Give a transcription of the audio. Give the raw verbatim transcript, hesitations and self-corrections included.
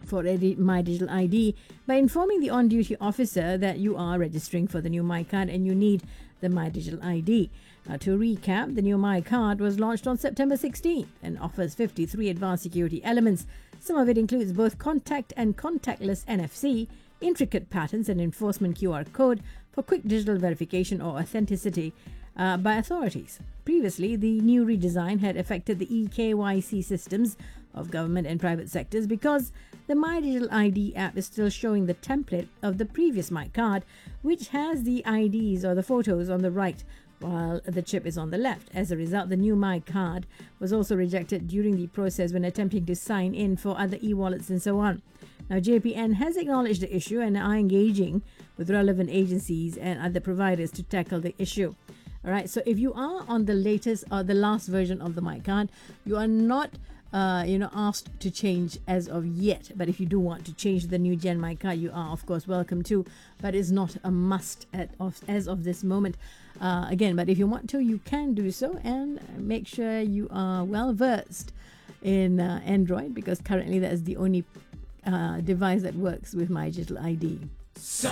for Edi- My Digital I D by informing the on-duty officer that you are registering for the new MyCard and you need the My Digital I D. Uh, to recap, the new MyCard was launched on September sixteenth and offers fifty-three advanced security elements. Some of it includes both contact and contactless N F C, intricate patterns and enforcement Q R code for quick digital verification or authenticity uh, by authorities. Previously, the new redesign had affected the e K Y C systems of government and private sectors because the My Digital I D app is still showing the template of the previous MyCard, which has the I Ds or the photos on the right, while the chip is on the left. As a result, the new MyCard was also rejected during the process when attempting to sign in for other e-wallets and so on. Now, J P N has acknowledged the issue and are engaging with relevant agencies and other providers to tackle the issue. All right, so if you are on the latest or the last version of the MyCard, you are not uh, you know, asked to change as of yet. But if you do want to change the new Gen MyCard, you are, of course, welcome to. But it's not a must at of, as of this moment. Uh, again, but if you want to, you can do so, and make sure you are well versed in uh, Android, because currently that is the only uh, device that works with My Digital I D.